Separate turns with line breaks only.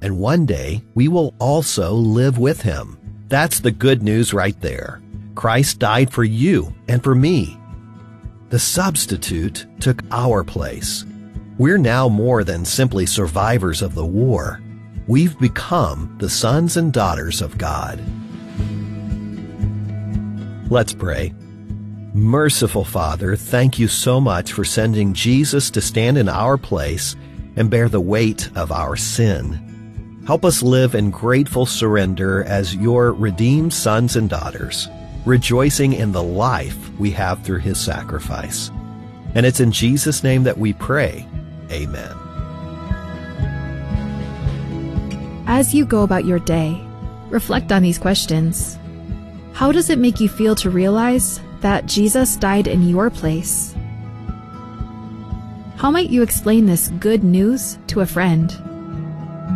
and one day we will also live with him. That's the good news right there. Christ died for you and for me. The substitute took our place. We're now more than simply survivors of the war. We've become the sons and daughters of God. Let's pray. Merciful Father, thank you so much for sending Jesus to stand in our place and bear the weight of our sin. Help us live in grateful surrender as your redeemed sons and daughters, rejoicing in the life we have through his sacrifice. And it's in Jesus' name that we pray. Amen.
As you go about your day, reflect on these questions. How does it make you feel to realize that Jesus died in your place? How might you explain this good news to a friend?